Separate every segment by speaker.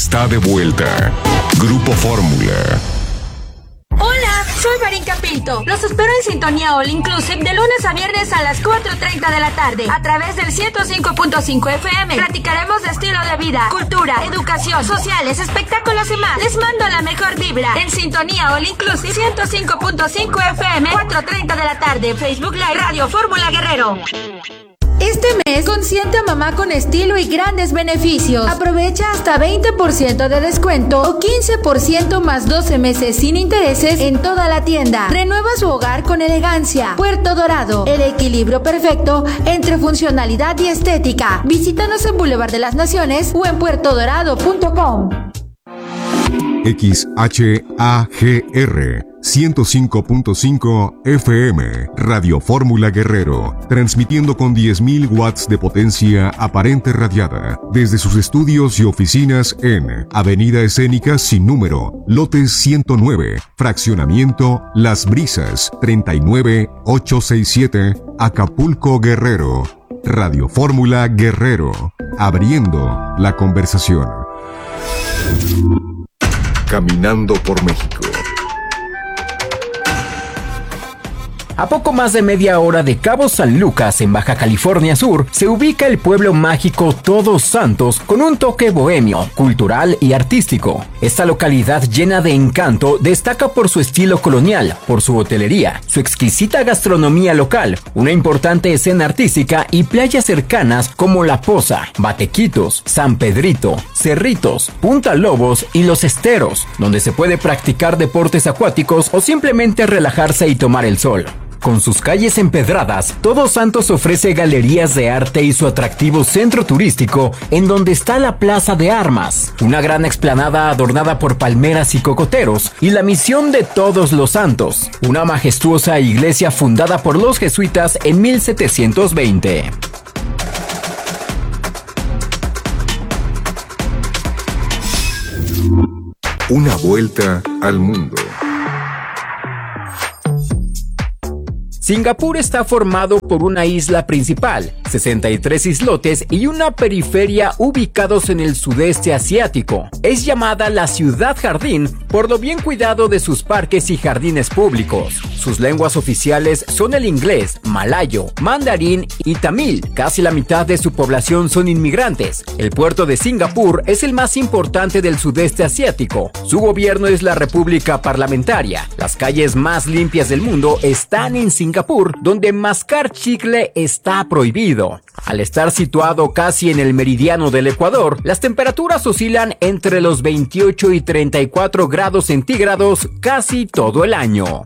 Speaker 1: está de vuelta. Grupo Fórmula.
Speaker 2: Hola, soy Marinka Pinto. Los espero en Sintonía All Inclusive de lunes a viernes a las 4:30 de la tarde. A través del 105.5 FM. Platicaremos de estilo de vida, cultura, educación, sociales, espectáculos y más. Les mando la mejor vibra. En Sintonía All Inclusive 105.5 FM, 4:30 de la tarde. Facebook Live Radio Fórmula Guerrero. Este mes consiente a mamá con estilo y grandes beneficios. Aprovecha hasta 20% de descuento o 15% más 12 meses sin intereses en toda la tienda. Renueva su hogar con elegancia. Puerto Dorado, el equilibrio perfecto entre funcionalidad y estética. Visítanos en Boulevard de las Naciones o en puertodorado.com.
Speaker 1: XHAGR 105.5 FM, Radio Fórmula Guerrero, transmitiendo con 10.000 watts de potencia aparente radiada, desde sus estudios y oficinas en Avenida Escénica sin número, lote 109, fraccionamiento Las Brisas, 39867, Acapulco, Guerrero. Radio Fórmula Guerrero, abriendo la conversación. Caminando por México.
Speaker 3: A poco más de media hora de Cabo San Lucas, en Baja California Sur, se ubica el pueblo mágico Todos Santos con un toque bohemio, cultural y artístico. Esta localidad llena de encanto destaca por su estilo colonial, por su hotelería, su exquisita gastronomía local, una importante escena artística y playas cercanas como La Poza, Batequitos, San Pedrito, Cerritos, Punta Lobos y Los Esteros, donde se puede practicar deportes acuáticos o simplemente relajarse y tomar el sol. Con sus calles empedradas, Todos Santos ofrece galerías de arte y su atractivo centro turístico, en donde está la Plaza de Armas, una gran explanada adornada por palmeras y cocoteros, y la Misión de Todos los Santos, una majestuosa iglesia fundada por los jesuitas en 1720.
Speaker 1: Una vuelta al mundo.
Speaker 3: Singapur está formado por una isla principal, 63 islotes y una periferia ubicados en el sudeste asiático. Es llamada la ciudad jardín por lo bien cuidado de sus parques y jardines públicos. Sus lenguas oficiales son el inglés, malayo, mandarín y tamil. Casi la mitad de su población son inmigrantes. El puerto de Singapur es el más importante del sudeste asiático. Su gobierno es la República Parlamentaria. Las calles más limpias del mundo están en Singapur, donde mascar chicle está prohibido. Al estar situado casi en el meridiano del Ecuador, las temperaturas oscilan entre los 28 y 34 grados centígrados casi todo el año.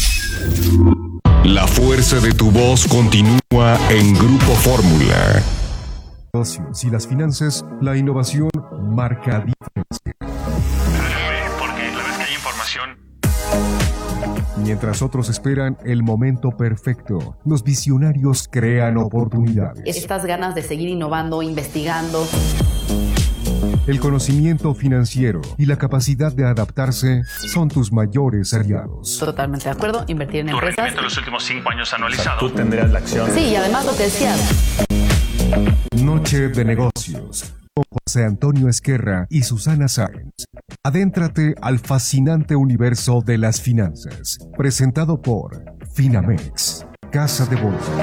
Speaker 1: La fuerza de tu voz continúa en Grupo Fórmula.
Speaker 4: Si las finanzas, la innovación marca diferencia.
Speaker 5: Porque la vez que hay información.
Speaker 4: Mientras otros esperan el momento perfecto, los visionarios crean oportunidades.
Speaker 6: Estas ganas de seguir innovando, investigando.
Speaker 4: El conocimiento financiero y la capacidad de adaptarse son tus mayores aliados.
Speaker 6: Totalmente de acuerdo, invertir en
Speaker 5: Tu
Speaker 6: empresas.
Speaker 5: rendimiento en los últimos 5 años anualizado.
Speaker 7: Tú tendrías la acción.
Speaker 6: Sí, y además lo que decías.
Speaker 4: Noche de negocios con José Antonio Esquerra y Susana Sáenz. Adéntrate al fascinante universo de las finanzas. Presentado por Finamex, Casa de Bolsa.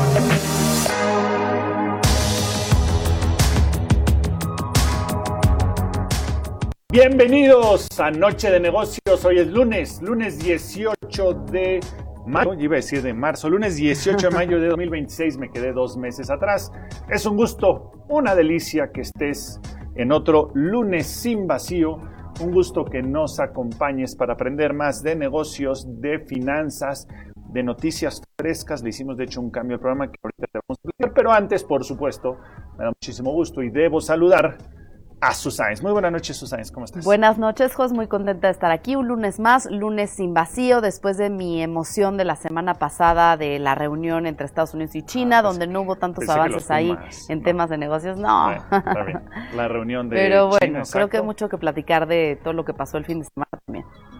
Speaker 7: Bienvenidos a Noche de Negocios. Hoy es lunes 18 de mayo, iba a decir de marzo, lunes 18 de mayo de 2026, me quedé 2 meses atrás. Es un gusto, una delicia que estés en otro lunes sin vacío, un gusto que nos acompañes para aprender más de negocios, de finanzas, de noticias frescas. Le hicimos de hecho un cambio al programa que ahorita te vamos a explicar, pero antes, por supuesto, me da muchísimo gusto y debo saludar a Susana. Muy buenas noches, Susana, ¿cómo estás?
Speaker 6: Buenas noches, Jos, muy contenta de estar aquí un lunes más, lunes sin vacío, después de mi emoción de la semana pasada de la reunión entre Estados Unidos y China, donde no hubo tantos avances ahí en temas de negocios. No.
Speaker 7: Está bien. La reunión de
Speaker 6: Pero bueno,
Speaker 7: China,
Speaker 6: creo que hay mucho que platicar de todo lo que pasó el fin de semana también.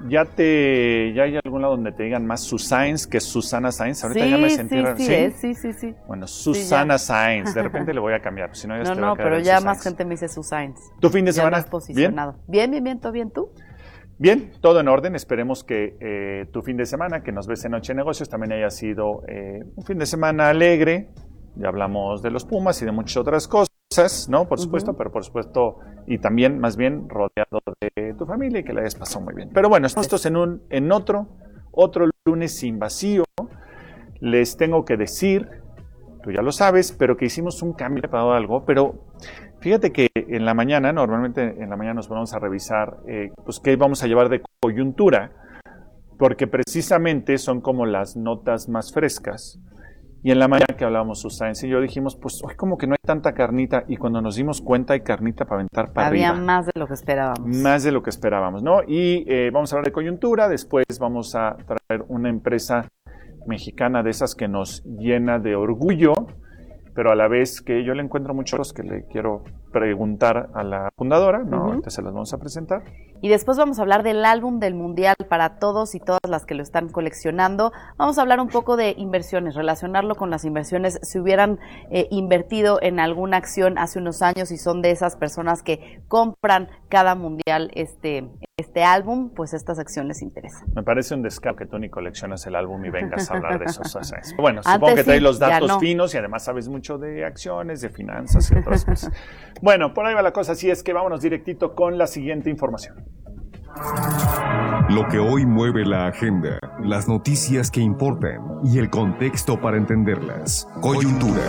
Speaker 7: ¿Ya hay algún lado donde te digan más Susains que Susana Sáenz? Ahorita ya me sentí raro.
Speaker 6: Sí.
Speaker 7: Bueno, Susana Sáenz. De repente le voy a cambiar. Si no, ya
Speaker 6: no, pero ya más gente me dice Susains.
Speaker 7: ¿Tu fin de semana?
Speaker 6: Posicionado. Bien, ¿todo bien tú?
Speaker 7: Bien, todo en orden. Esperemos que tu fin de semana, que nos ves en Noche de Negocios, también haya sido un fin de semana alegre. Ya hablamos de los Pumas y de muchas otras cosas, ¿no? Por supuesto, pero por supuesto, y también, más bien, rodeado de tu familia y que la hayas pasado muy bien. Pero bueno, estos en otro lunes sin vacío. Les tengo que decir, tú ya lo sabes, pero que hicimos un cambio para algo, pero fíjate que en la mañana, normalmente en la mañana nos ponemos a revisar, pues qué vamos a llevar de coyuntura, porque precisamente son como las notas más frescas. Y en la mañana que hablábamos Susana y yo dijimos, pues hoy como que no hay tanta carnita, y cuando nos dimos cuenta hay carnita para aventar para arriba.
Speaker 6: Había más de lo que esperábamos.
Speaker 7: Más de lo que esperábamos, ¿no? Y vamos a hablar de coyuntura, después vamos a traer una empresa mexicana de esas que nos llena de orgullo, pero a la vez que yo le encuentro muchos que le quiero preguntar a la fundadora, ¿no? Ahorita se las vamos a presentar.
Speaker 6: Y después vamos a hablar del álbum del Mundial para todos y todas las que lo están coleccionando. Vamos a hablar un poco de inversiones, relacionarlo con las inversiones. Si hubieran invertido en alguna acción hace unos años y son de esas personas que compran cada Mundial este álbum, pues esta sección les interesa.
Speaker 7: Me parece un descaro que tú ni coleccionas el álbum y vengas a hablar de eso. Bueno, supongo que traes los datos finos y además sabes mucho de acciones, de finanzas y otras cosas. Bueno, por ahí va la cosa, así es que vámonos directito con la siguiente información.
Speaker 1: Lo que hoy mueve la agenda, las noticias que importan y el contexto para entenderlas. Coyuntura.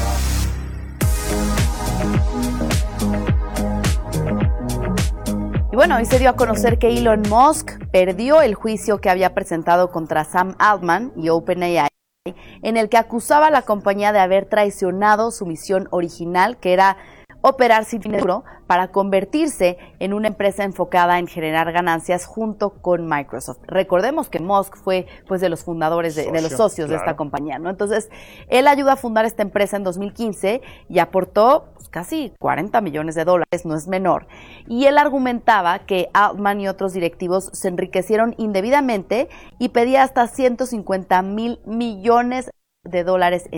Speaker 6: Y bueno, hoy se dio a conocer que Elon Musk perdió el juicio que había presentado contra Sam Altman y OpenAI, en el que acusaba a la compañía de haber traicionado su misión original, que era operar sin lucro para convertirse en una empresa enfocada en generar ganancias junto con Microsoft. Recordemos que Musk fue pues de los fundadores, de los socios, claro, de esta compañía, ¿no? Entonces, él ayudó a fundar esta empresa en 2015 y aportó pues, casi $40 millones, no es menor. Y él argumentaba que Altman y otros directivos se enriquecieron indebidamente y pedía hasta $150 mil millones en